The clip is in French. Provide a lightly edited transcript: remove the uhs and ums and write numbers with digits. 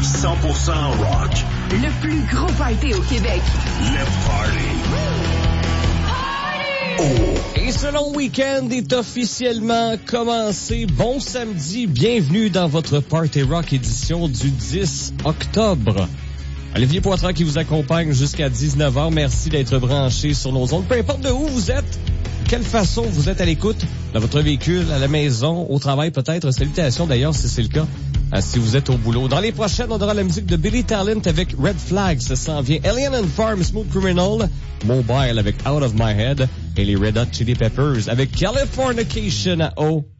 100% rock. Le plus gros party au Québec. Le Party. Oh. Et ce long week-end est officiellement commencé. Bon samedi, bienvenue dans votre Party Rock édition du 10 octobre. Olivier Poitras qui vous accompagne jusqu'à 19h. Merci d'être branché sur nos ondes. Peu importe de où vous êtes, de quelle façon vous êtes à l'écoute, dans votre véhicule, à la maison, au travail peut-être. Salutations d'ailleurs si c'est le cas, si vous êtes au boulot. Dans les prochaines, on aura la musique de Billy Talent avec Red Flag, ça s'en vient. Alien and Farm, Smooth Criminal, Mobile avec Out of My Head et les Red Hot Chili Peppers avec Californication à O.